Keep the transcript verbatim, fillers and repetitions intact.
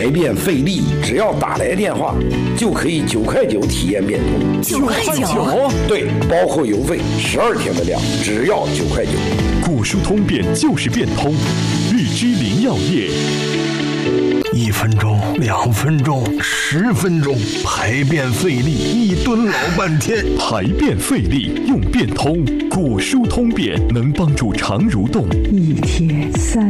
排便费力，只要打来电话就可以九块九体验变通。 九块九？ 对，包括邮费，十二天的量只要九块九。 果蔬通便就是变通，日之林药业。 一分钟，两分钟，十分钟，排便费力，一蹲老半天。 排便费力用变通，果蔬通便能帮助肠蠕动。 一天三